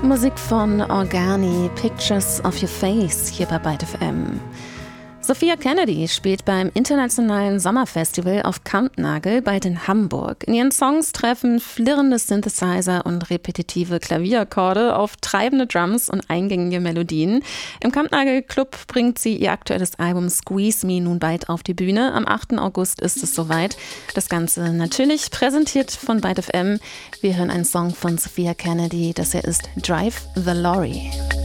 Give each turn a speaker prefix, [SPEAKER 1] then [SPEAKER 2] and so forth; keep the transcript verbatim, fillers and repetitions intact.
[SPEAKER 1] Musik von Organi, Pictures of Your Face, hier bei Byte F M. Sophia Kennedy spielt beim Internationalen Sommerfestival auf Kampnagel bald in Hamburg. In ihren Songs treffen flirrende Synthesizer und repetitive Klavierakkorde auf treibende Drums und eingängige Melodien. Im Kampnagel Club bringt sie ihr aktuelles Album Squeeze Me nun bald auf die Bühne. Am achten August ist es soweit. Das Ganze natürlich präsentiert von Byte F M. Wir hören einen Song von Sophia Kennedy, das hier ist Drive the Lorry.